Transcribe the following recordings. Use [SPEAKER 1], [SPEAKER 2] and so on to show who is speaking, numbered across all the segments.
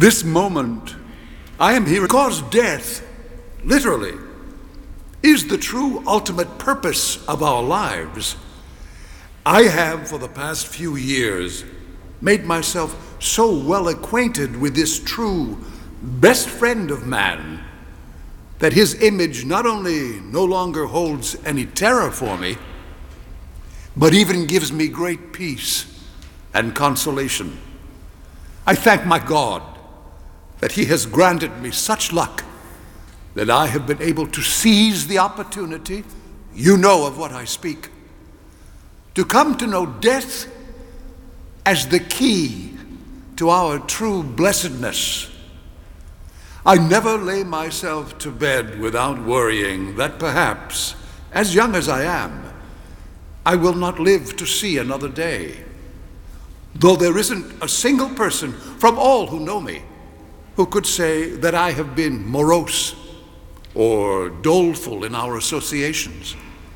[SPEAKER 1] This moment, I am here because death, literally, is the true ultimate purpose of our lives. I have, for the past few years, made myself so well acquainted with this true best friend of man that his image not only no longer holds any terror for me, but even gives me great peace and consolation. I thank my God that he has granted me such luck that I have been able to seize the opportunity, you know of what I speak, to come to know death as the key to our true blessedness. I never lay myself to bed without worrying that perhaps, as young as I am, I will not live to see another day. Though there isn't a single person from all who know me who could say that I have been morose or doleful in our associations.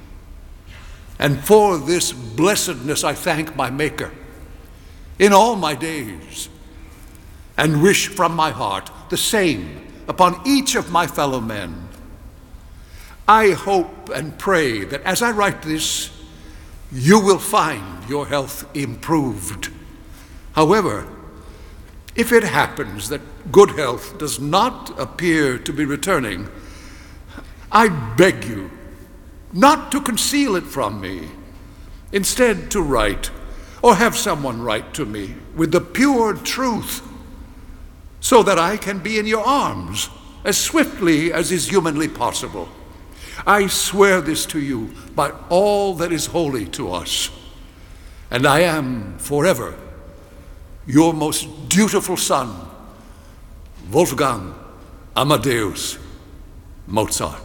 [SPEAKER 1] And for this blessedness I thank my Maker in all my days, and wish from my heart the same upon each of my fellow men. I hope and pray that as I write this, you will find your health improved. However, if it happens that good health does not appear to be returning, I beg you not to conceal it from me. Instead, to write, or have someone write to me with the pure truth, so that I can be in your arms as swiftly as is humanly possible. I swear this to you by all that is holy to us, and I am forever your most dutiful son, Wolfgang Amadeus Mozart.